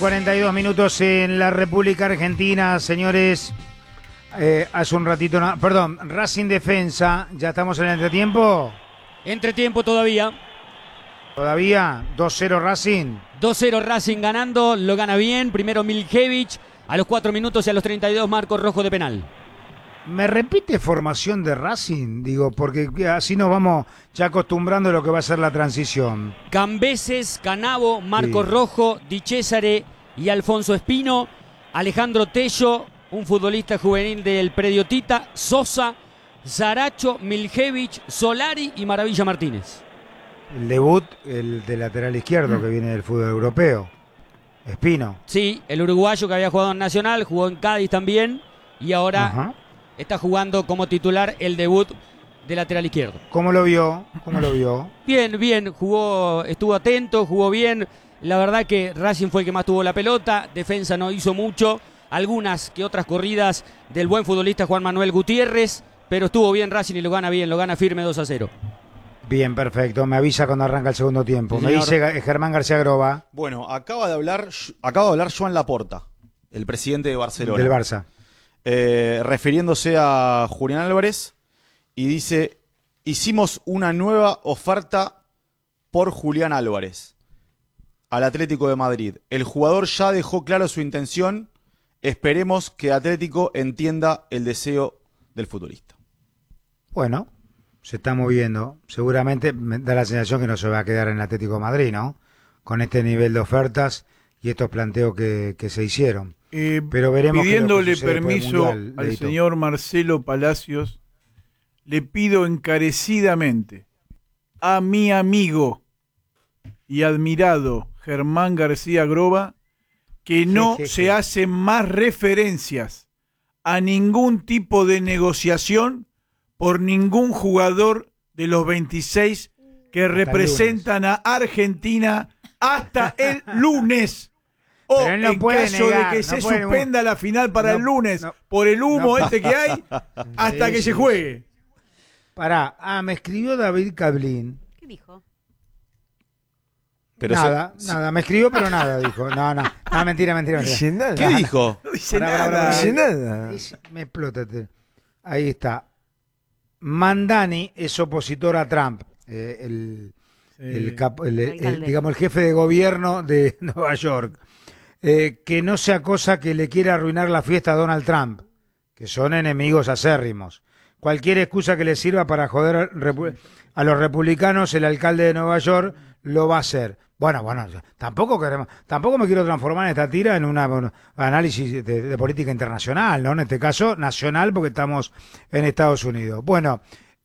42 minutos en la República Argentina, señores. Hace un ratito, perdón, Racing Defensa, ¿ya estamos en el entretiempo? Entretiempo todavía. ¿Todavía? 2-0 Racing. 2-0 Racing ganando, lo gana bien. Primero Miljevic, a los 4 minutos y a los 32 Marcos Rojo de penal. ¿Me repite formación de Racing? Digo, porque así nos vamos ya acostumbrando a lo que va a ser la transición. Cambeses, Canavo, Marcos Rojo, Di Cesare y Alfonso Espino. Alejandro Tello, un futbolista juvenil del predio Tita. Sosa, Zaracho, Miljevic, Solari y Maravilla Martínez. El debut, el de lateral izquierdo que viene del fútbol europeo. Espino. Sí, el uruguayo que había jugado en Nacional, jugó en Cádiz también y ahora está jugando como titular el debut de lateral izquierdo. ¿Cómo lo vio? ¿Cómo lo vio? Bien, bien, jugó, estuvo atento, jugó bien. La verdad que Racing fue el que más tuvo la pelota, Defensa no hizo mucho, algunas que otras corridas del buen futbolista Juan Manuel Gutiérrez, pero estuvo bien Racing y lo gana bien, lo gana firme 2-0. Bien, perfecto. Me avisa cuando arranca el segundo tiempo. Sí, me dice Germán García Groba. Bueno, acaba de hablar Joan Laporta, el presidente de Barcelona. Del Barça. Refiriéndose a Julián Álvarez, y dice: hicimos una nueva oferta por Julián Álvarez al Atlético de Madrid. El jugador ya dejó claro su intención. Esperemos que Atlético entienda el deseo del futbolista. Bueno, se está moviendo. Seguramente me da la sensación que no se va a quedar en el Atlético de Madrid, ¿no? Con este nivel de ofertas y estos planteos que se hicieron. Pero veremos. Pidiéndole permiso al señor Marcelo Palacios, le pido encarecidamente a mi amigo y admirado Germán García Groba que no se hacen más referencias a ningún tipo de negociación por ningún jugador de los 26 que representan a Argentina hasta el lunes. O en caso de que se suspenda la final para el lunes por el humo que hay, hasta que se juegue. Pará, me escribió David Cablín. ¿Qué dijo? Pero nada, me escribió, pero nada, dijo. No, mentira. Dice nada. ¿Qué dijo? No dice nada. Dice nada. Me explota. Ahí está. Mandani es opositor a Trump. Digamos, el jefe de gobierno de Nueva York. Que no sea cosa que le quiera arruinar la fiesta a Donald Trump, que son enemigos acérrimos. Cualquier excusa que le sirva para joder a los republicanos, el alcalde de Nueva York lo va a hacer. Bueno, tampoco me quiero transformar en esta tira en un análisis de política internacional, ¿no? En este caso, nacional, porque estamos en Estados Unidos. Bueno,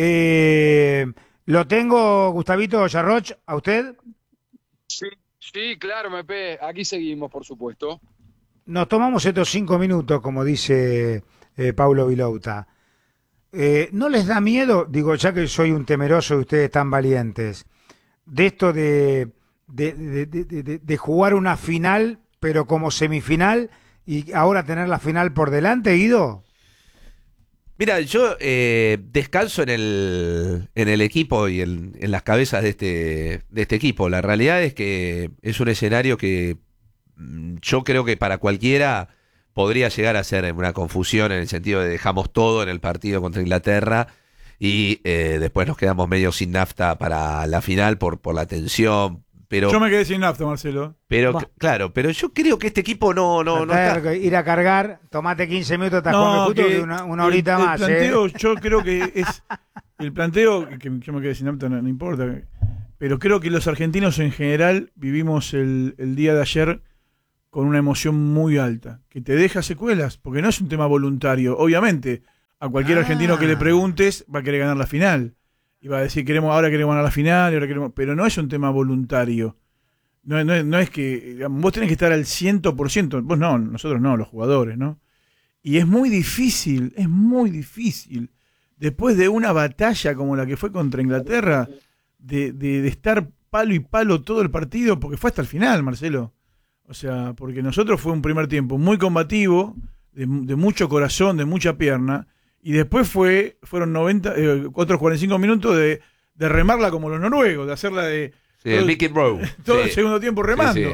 lo tengo, Gustavito Yarroch, ¿a usted? Sí, claro, MP. Aquí seguimos, por supuesto. Nos tomamos estos 5 minutos, como dice Paulo Vilouta. ¿No les da miedo, digo, ya que soy un temeroso y ustedes tan valientes, de esto de jugar una final, pero como semifinal, y ahora tener la final por delante, Guido? Mira, yo descanso en el equipo y en las cabezas de este equipo. La realidad es que es un escenario que yo creo que para cualquiera podría llegar a ser una confusión, en el sentido de dejamos todo en el partido contra Inglaterra y después nos quedamos medio sin nafta para la final por la tensión. Pero, yo me quedé sin nafta, Marcelo. Pero claro, pero yo creo que este equipo no está. Ir a cargar, tomate 15 minutos hasta Juan de una horita más. El planteo, yo creo que es el planteo, que yo me quedé sin nafta, no importa, pero creo que los argentinos en general vivimos el día de ayer con una emoción muy alta, que te deja secuelas, porque no es un tema voluntario. Obviamente, a cualquier argentino que le preguntes va a querer ganar la final. Y va a decir, ahora queremos ganar la final, pero no es un tema voluntario. No es que, digamos, vos tenés que estar al 100%, vos no, nosotros no, los jugadores, ¿no? Y es muy difícil, después de una batalla como la que fue contra Inglaterra, de estar palo y palo todo el partido, porque fue hasta el final, Marcelo. O sea, porque nosotros fue un primer tiempo muy combativo, de mucho corazón, de mucha pierna, y después fueron otros 45 minutos de remarla como los noruegos, de hacerla de el Viking Row. Todo el segundo tiempo remando.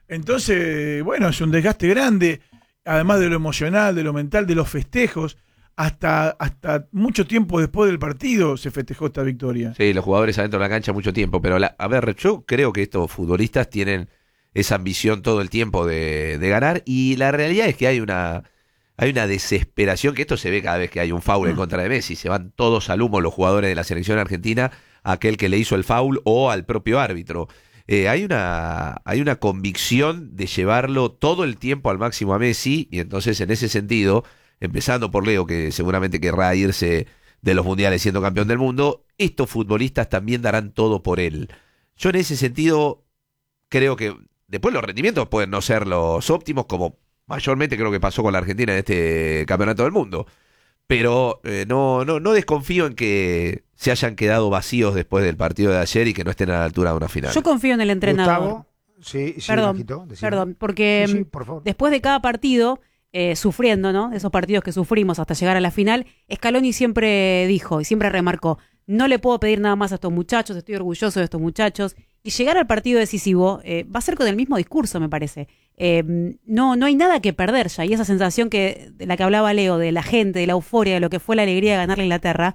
Entonces, bueno, es un desgaste grande, además de lo emocional, de lo mental, de los festejos. Hasta mucho tiempo después del partido se festejó esta victoria. Sí, los jugadores adentro de la cancha mucho tiempo, pero a ver, yo creo que estos futbolistas tienen esa ambición todo el tiempo de ganar, y la realidad es que hay una desesperación, que esto se ve cada vez que hay un foul en contra de Messi, se van todos al humo los jugadores de la selección argentina, a aquel que le hizo el foul o al propio árbitro. Hay una convicción de llevarlo todo el tiempo al máximo a Messi, y entonces en ese sentido, empezando por Leo, que seguramente querrá irse de los mundiales siendo campeón del mundo, estos futbolistas también darán todo por él. Yo en ese sentido creo que después los rendimientos pueden no ser los óptimos, como mayormente creo que pasó con la Argentina en este campeonato del mundo, pero no desconfío en que se hayan quedado vacíos después del partido de ayer y que no estén a la altura de una final. Yo confío en el entrenador. Gustavo, sí, Perdón, porque sí, por favor. Después de cada partido, sufriendo, ¿no? Esos partidos que sufrimos hasta llegar a la final, Scaloni siempre dijo y siempre remarcó: no le puedo pedir nada más a estos muchachos, estoy orgulloso de estos muchachos. Y llegar al partido decisivo va a ser con el mismo discurso, me parece. No hay nada que perder ya. Y esa sensación de la que hablaba Leo, de la gente, de la euforia, de lo que fue la alegría de ganarle a Inglaterra,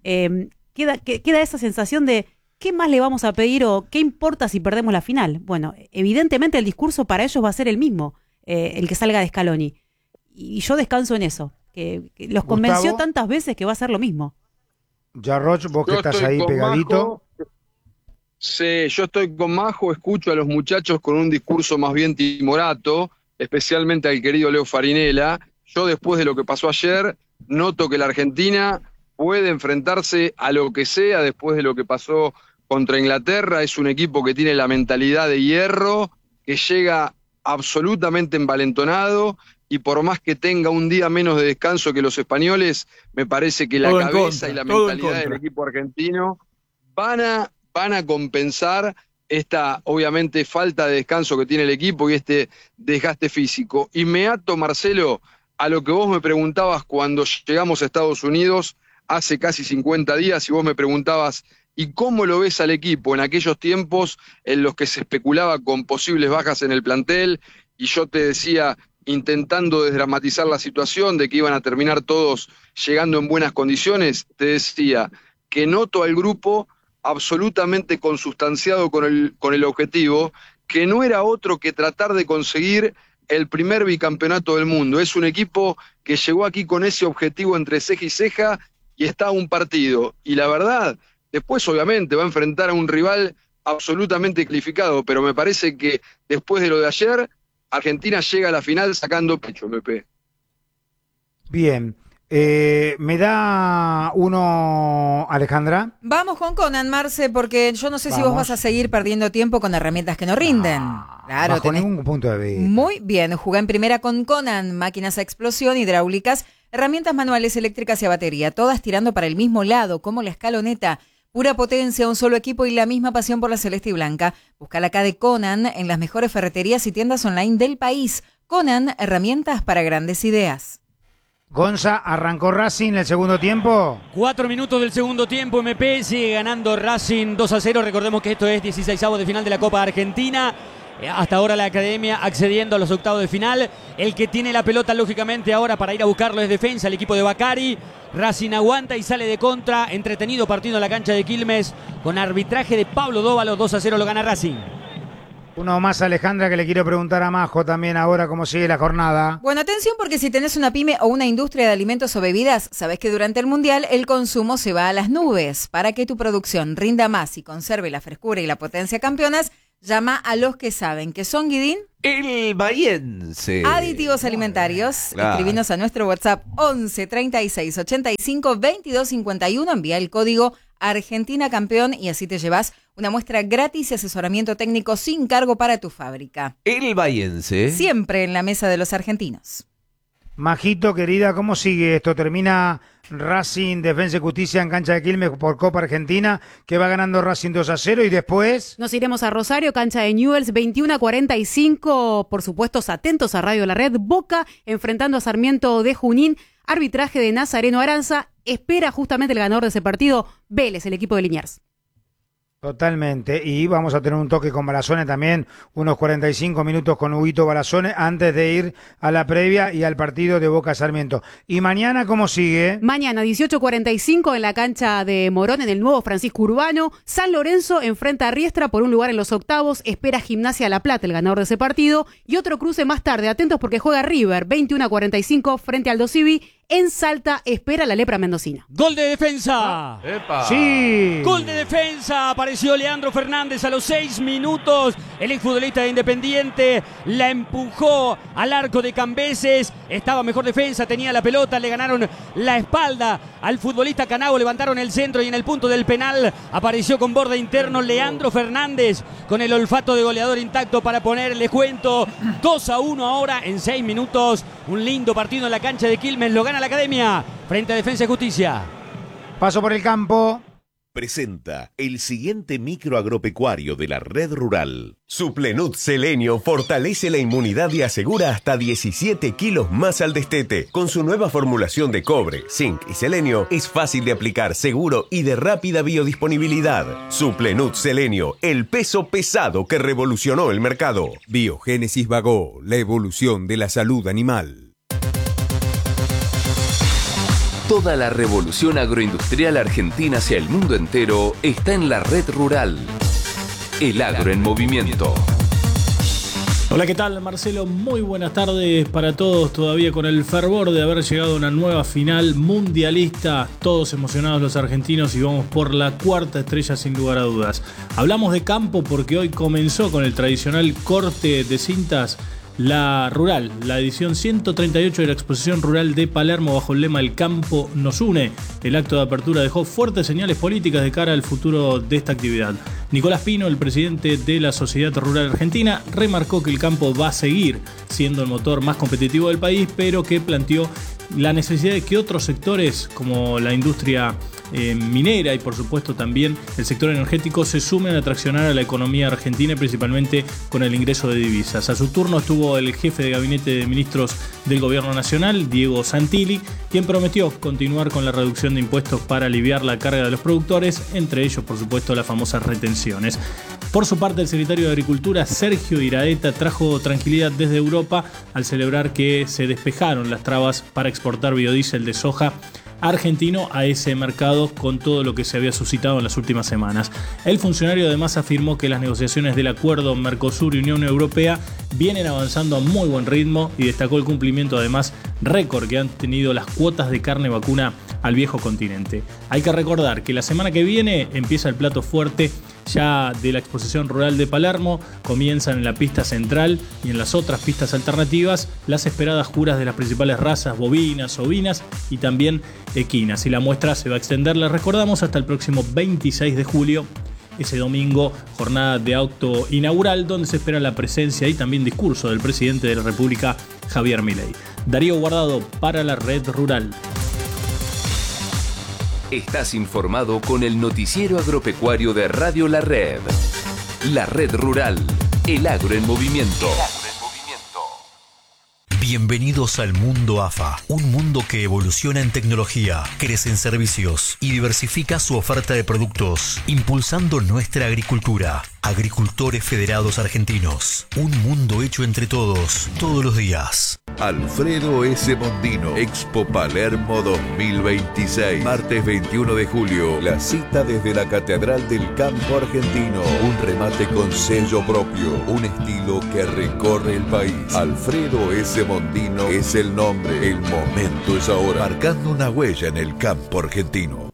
queda esa sensación de ¿qué más le vamos a pedir o qué importa si perdemos la final? Bueno, evidentemente el discurso para ellos va a ser el mismo, el que salga de Scaloni. Y yo descanso en eso, que los convenció tantas veces que va a ser lo mismo. Ya, Roch, vos que estás ahí pegadito. Sí, yo estoy con Majo, escucho a los muchachos con un discurso más bien timorato, especialmente al querido Leo Farinella. Yo, después de lo que pasó ayer, noto que la Argentina puede enfrentarse a lo que sea después de lo que pasó contra Inglaterra. Es un equipo que tiene la mentalidad de hierro, que llega absolutamente envalentonado, y por más que tenga un día menos de descanso que los españoles, me parece que la cabeza y la mentalidad del equipo argentino van a compensar esta, obviamente, falta de descanso que tiene el equipo y este desgaste físico. Y me ato, Marcelo, a lo que vos me preguntabas cuando llegamos a Estados Unidos hace casi 50 días, y vos me preguntabas, ¿y cómo lo ves al equipo en aquellos tiempos en los que se especulaba con posibles bajas en el plantel? Y yo te decía, intentando desdramatizar la situación de que iban a terminar todos llegando en buenas condiciones, te decía que noto al grupo absolutamente consustanciado con el objetivo, que no era otro que tratar de conseguir el primer bicampeonato del mundo. Es un equipo que llegó aquí con ese objetivo entre ceja y ceja, y está a un partido. Y la verdad, después obviamente va a enfrentar a un rival absolutamente calificado, pero me parece que después de lo de ayer, Argentina llega a la final sacando pecho, Mepe. Bien. ¿Me da uno, Alejandra? Vamos con Conan, Marce, porque yo no sé si vos vas a seguir perdiendo tiempo con herramientas que no rinden. Claro, bajo ningún punto de vista. Muy bien, jugá en primera con Conan, máquinas a explosión, hidráulicas, herramientas manuales, eléctricas y a batería, todas tirando para el mismo lado, como la escaloneta. Pura potencia, un solo equipo y la misma pasión por la celeste y blanca. Búscala acá de Conan en las mejores ferreterías y tiendas online del país. Conan, herramientas para grandes ideas. Gonza, ¿arrancó Racing el segundo tiempo? 4 minutos del segundo tiempo, MP sigue ganando Racing 2-0. Recordemos que esto es 16avos de final de la Copa Argentina. Hasta ahora la Academia accediendo a los octavos de final. El que tiene la pelota, lógicamente, ahora para ir a buscarlo es Defensa, el equipo de Bacari. Racing aguanta y sale de contra. Entretenido partido en la cancha de Quilmes con arbitraje de Pablo Dóvalo. 2-0 lo gana Racing. Uno más, Alejandra, que le quiero preguntar a Majo también ahora cómo sigue la jornada. Bueno, atención, porque si tenés una pyme o una industria de alimentos o bebidas, sabés que durante el Mundial el consumo se va a las nubes. Para que tu producción rinda más y conserve la frescura y la potencia campeonas, llama a los que saben, que son, Guidín, El Bahiense. Aditivos Alimentarios. Claro. Escribinos a nuestro WhatsApp 11 36 85 22 51. Envía el código Argentina Campeón y así te llevas una muestra gratis y asesoramiento técnico sin cargo para tu fábrica. El Bahiense. Siempre en la mesa de los argentinos. Majito, querida, ¿cómo sigue esto? Termina Racing, Defensa y Justicia en cancha de Quilmes por Copa Argentina, que va ganando Racing 2-0 y después... Nos iremos a Rosario, cancha de Newell's, 21-45. Por supuesto, atentos a Radio La Red. Boca enfrentando a Sarmiento de Junín. Arbitraje de Nazareno Aranza. Espera justamente el ganador de ese partido, Vélez, el equipo de Liniers. Totalmente, y vamos a tener un toque con Barazone también, unos 45 minutos con Huguito Barazone antes de ir a la previa y al partido de Boca Sarmiento. ¿Y mañana cómo sigue? Mañana 18:45 en la cancha de Morón, en el nuevo Francisco Urbano. San Lorenzo enfrenta a Riestra por un lugar en los octavos, espera Gimnasia La Plata, el ganador de ese partido, y otro cruce más tarde, atentos porque juega River, 21:45 frente al Aldo Civi. En Salta espera la Lepra mendocina. Gol de defensa. ¡Epa! Sí. Gol de defensa. Apareció Leandro Fernández a los 6 minutos. El exfutbolista de Independiente la empujó al arco de Cambeses. Estaba mejor defensa, tenía la pelota, le ganaron la espalda al futbolista Canavo, levantaron el centro y en el punto del penal apareció con borde interno Leandro Fernández con el olfato de goleador intacto para poner, les cuento, 2-1 ahora en 6 minutos. Un lindo partido en la cancha de Quilmes, lo gana la Academia frente a Defensa y Justicia. Paso por el campo. Presenta el siguiente micro agropecuario de la red rural. Suplenut Selenio fortalece la inmunidad y asegura hasta 17 kilos más al destete. Con su nueva formulación de cobre, zinc y selenio, es fácil de aplicar, seguro y de rápida biodisponibilidad. Suplenut Selenio, el peso pesado que revolucionó el mercado. Biogénesis Bagó, la evolución de la salud animal. Toda la revolución agroindustrial argentina hacia el mundo entero está en la red rural. El agro en movimiento. Hola, ¿qué tal? Marcelo, muy buenas tardes para todos. Todavía con el fervor de haber llegado a una nueva final mundialista. Todos emocionados los argentinos y vamos por la cuarta estrella sin lugar a dudas. Hablamos de campo porque hoy comenzó con el tradicional corte de cintas la rural, la edición 138 de la exposición rural de Palermo bajo el lema El campo nos une. El acto de apertura dejó fuertes señales políticas de cara al futuro de esta actividad. Nicolás Pino, el presidente de la Sociedad Rural Argentina, remarcó que el campo va a seguir siendo el motor más competitivo del país, pero que planteó la necesidad de que otros sectores como la industria minera y por supuesto también el sector energético se sumen a traccionar a la economía argentina, principalmente con el ingreso de divisas. A su turno estuvo el jefe de gabinete de ministros del gobierno nacional, Diego Santilli, quien prometió continuar con la reducción de impuestos para aliviar la carga de los productores, entre ellos por supuesto las famosas retenciones. Por su parte, el secretario de Agricultura, Sergio Iraeta, trajo tranquilidad desde Europa al celebrar que se despejaron las trabas para exportar biodiesel de soja argentino a ese mercado con todo lo que se había suscitado en las últimas semanas. El funcionario además afirmó que las negociaciones del acuerdo Mercosur y Unión Europea vienen avanzando a muy buen ritmo y destacó el cumplimiento además récord que han tenido las cuotas de carne vacuna al viejo continente. Hay que recordar que la semana que viene empieza el plato fuerte ya de la exposición rural de Palermo. Comienzan en la pista central y en las otras pistas alternativas las esperadas juras de las principales razas bovinas, ovinas y también equinas. Y la muestra se va a extender, les recordamos, hasta el próximo 26 de julio. Ese domingo, jornada de auto inaugural donde se espera la presencia y también discurso del presidente de la República, Javier Milei. Darío Guardado para la Red Rural. Estás informado con el noticiero agropecuario de Radio La Red. La Red Rural, el agro en movimiento. Bienvenidos al mundo AFA, un mundo que evoluciona en tecnología, crece en servicios y diversifica su oferta de productos, impulsando nuestra agricultura. Agricultores Federados Argentinos, un mundo hecho entre todos, todos los días. Alfredo S. Mondino, Expo Palermo 2026. Martes 21 de julio, la cita desde la Catedral del Campo Argentino. Un remate con sello propio, un estilo que recorre el país. Alfredo S. Mondino es el nombre, el momento es ahora, marcando una huella en el campo argentino.